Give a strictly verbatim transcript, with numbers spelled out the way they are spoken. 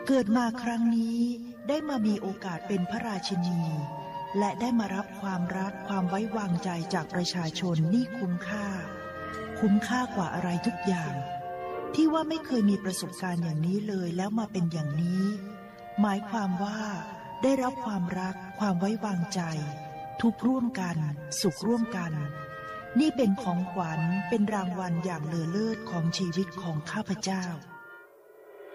เกิดมาครั้งนี้ได้มามีโอกาสเป็นพระราชินีและได้มารับความรักความไว้วางใจจากประชาชนนี่คุ้มค่าคุ้มค่ากว่าอะไรทุกอย่างที่ว่าไม่เคยมีประสบการณ์อย่างนี้เลยแล้วมาเป็นอย่างนี้หมายความว่าได้รับความรักความไว้วางใจทุกข์ร่วมกันสุขร่วมกันนี่เป็นของขวัญเป็นรางวัลอย่างเลอเลิศของชีวิตของข้าพเจ้า